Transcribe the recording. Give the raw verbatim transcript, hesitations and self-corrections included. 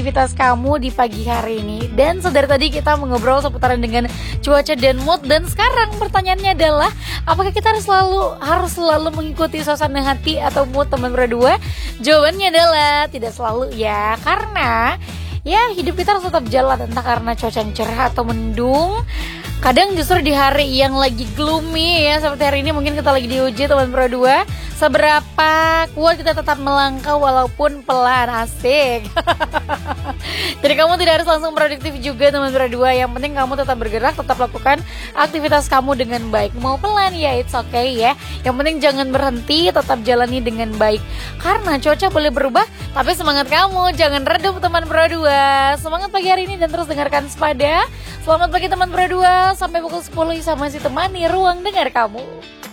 aktivitas kamu di pagi hari ini. Dan sedari tadi kita mengobrol seputaran dengan cuaca dan mood. Dan sekarang pertanyaannya adalah, apakah kita harus selalu harus selalu mengikuti suasana hati atau mood teman berdua? Jawabannya adalah tidak selalu ya. Karena ya hidup kita harus tetap jalan, entah karena cuaca yang cerah atau mendung. Kadang justru di hari yang lagi gloomy ya, seperti hari ini mungkin kita lagi diuji teman berdua, seberapa kuat kita tetap melangkah walaupun pelan. Asik. Jadi kamu tidak harus langsung produktif juga teman berdua. Yang penting kamu tetap bergerak, tetap lakukan aktivitas kamu dengan baik. Mau pelan ya it's okay ya. Yang penting jangan berhenti, tetap jalani dengan baik. Karena cuaca boleh berubah, tapi semangat kamu jangan redup teman berdua. Semangat pagi hari ini dan terus dengarkan Sepada. Selamat pagi teman berdua. Sampai pukul sepuluh sama si temani ruang dengar kamu.